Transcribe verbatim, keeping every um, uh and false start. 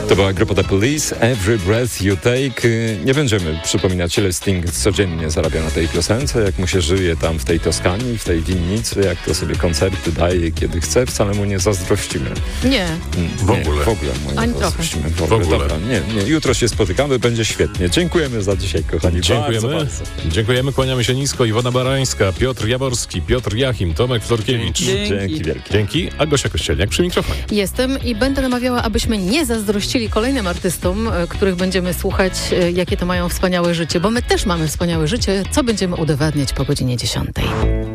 To była grupa The Police, Every Breath You Take. Nie będziemy przypominać, ile Sting codziennie zarabia na tej piosence, jak mu się żyje tam w tej Toskanii, w tej winnicy, jak to sobie koncerty daje, kiedy chce. Wcale mu nie zazdrościmy. Nie. Nie w ogóle. W ogóle mu nie Ani zazdrościmy. W ogóle. ogóle. Dobra, nie, nie. Jutro się spotykamy, będzie świetnie. Dziękujemy za dzisiaj, kochani. Dziękujemy. Bardzo, bardzo. Dziękujemy, kłaniamy się nisko. Iwona Barańska, Piotr Jaworski, Piotr Jachim, Tomek Florkiewicz. Dzięki. Dzięki wielkie. Dzięki, a Gosia Kościelniak przy mikrofonie. Jestem i będę namawiała, abyśmy nie zazdrościli kolejnym artystom, e, których będziemy słuchać, e, jakie to mają wspaniałe życie, bo my też mamy wspaniałe życie, co będziemy udowadniać po godzinie dziesiątej.